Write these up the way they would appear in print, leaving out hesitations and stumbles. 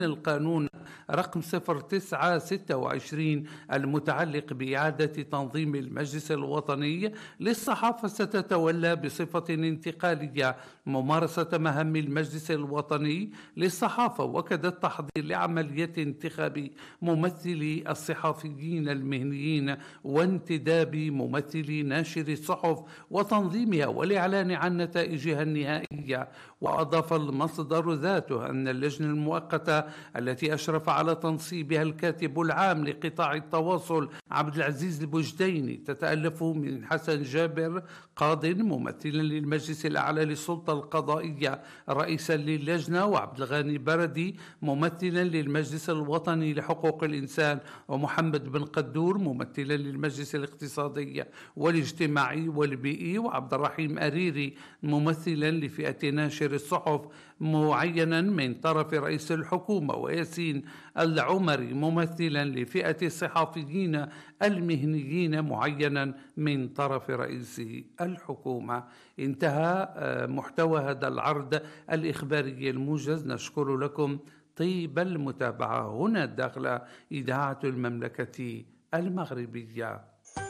القانون رقم 0926 المتعلق بإعادة تنظيم المجلس الوطني للصحافة ستتولى بصفة انتقالية ممارسة مهام المجلس الوطني للصحافة وكذا التحضير لعملية انتخاب ممثلي الصحفيين المهنيين وانتداب ممثلي ناشر الصحف وتنظيمها والإعلان عن نتائجها النهائية. وأضاف المصدر ذاته أن اللجنة المؤقتة التي أشرف على تنصيبها الكاتب العام لقطاع التواصل عبد العزيز البجديني تتألف من حسن جابر قاض ممثلا للمجلس الأعلى للسلطة القضائية رئيسا للجنة، وعبد الغني بردي ممثلا للمجلس الوطني لحقوق الإنسان، ومحمد بن قدور ممثلا للمجلس الاقتصادي والاجتماعي والبيئي، وعبد الرحيم أريري ممثلا لفئة ناشر الصحف معينا من طرف رئيس الحكومة، وياسين العمري ممثلا لفئة الصحفيين المهنيين معينا من طرف رئيس الحكومة. انتهى محتوى هذا العرض الإخباري الموجز. نشكر لكم طيب المتابعة. هنا داخل إذاعة المملكة المغربية.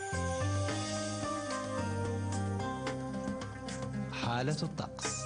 حالة الطقس.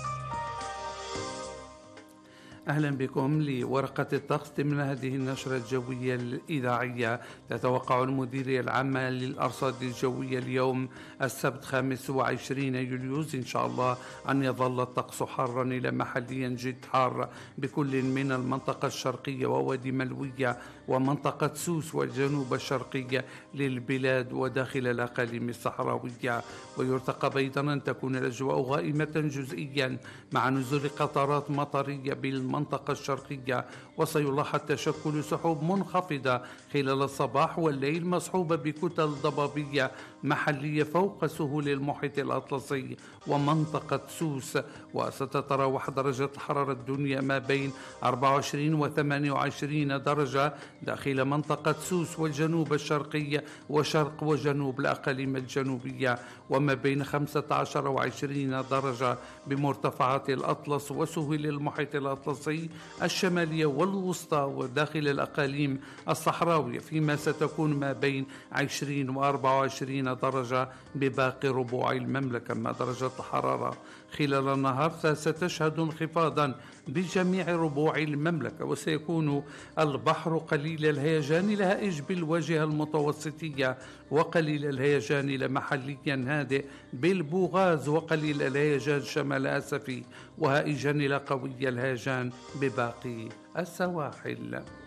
أهلا بكم لورقة الطقس ضمن هذه النشرة الجوية الإذاعية. تتوقع المديرية العامة للأرصاد الجوية اليوم السبت 25 يوليوز إن شاء الله أن يظل الطقس حارا إلى محليا جد حار بكل من المنطقة الشرقية ووادي ملوية ومنطقة سوس والجنوب الشرقي للبلاد وداخل الأقاليم الصحراوية. ويرتقب أيضا أن تكون الأجواء غائمة جزئيا مع نزول قطرات مطرية بالمنطقة الشرقية، وسيلاحظ تشكل سحب منخفضة خلال الصباح والليل مصحوبة بكتل ضبابية محلية فوق سهول المحيط الأطلسي ومنطقة سوس. وستتراوح درجة الحرارة الدنيا ما بين 24 و 28 درجة داخل منطقة سوس والجنوب الشرقي وشرق وجنوب الأقاليم الجنوبية، وما بين 15 و 20 درجة بمرتفعات الأطلس وسهول المحيط الأطلسي الشمالية والوسطى وداخل الأقاليم الصحراوية، فيما ستكون ما بين 20 و 24 درجة بباقي ربوع المملكة. ما درجة الحرارة خلال النهار ستشهد انخفاضا بجميع ربوع المملكة، وسيكون البحر قليل الهيجان إلى هائج بالواجهة المتوسطية وقليل الهيجان إلى محليا هادئ بالبوغاز وقليل الهيجان شمال أسفي وهائجا إلى قوي الهيجان بباقي السواحل.